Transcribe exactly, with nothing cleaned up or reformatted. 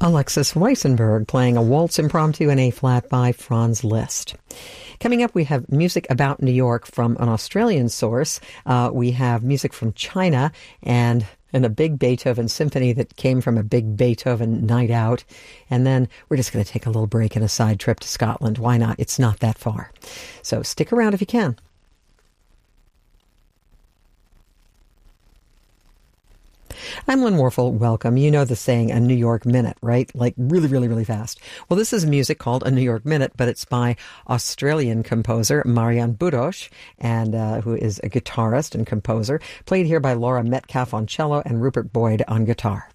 Alexis Weissenberg playing a waltz impromptu in A-flat by Franz Liszt. Coming up, we have music about New York from an Australian source. Uh, we have music from China and, and a big Beethoven symphony that came from a big Beethoven night out. And then we're just going to take a little break and a side trip to Scotland. Why not? It's not that far. So stick around if you can. I'm Lynn Warfel. Welcome. You know the saying, a New York minute, right? Like really, really, really fast. Well, this is music called A New York Minute, but it's by Australian composer Marian Budosh, and uh, who is a guitarist and composer, played here by Laura Metcalf on cello and Rupert Boyd on guitar.